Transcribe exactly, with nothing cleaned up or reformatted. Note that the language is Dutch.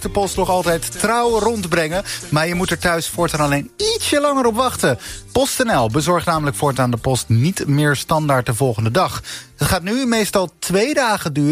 de post nog altijd trouw rondbrengen, maar je moet er thuis voortaan alleen ietsje langer op wachten. PostNL bezorgt namelijk voortaan de post niet meer standaard de volgende dag. Het gaat nu meestal twee dagen duren.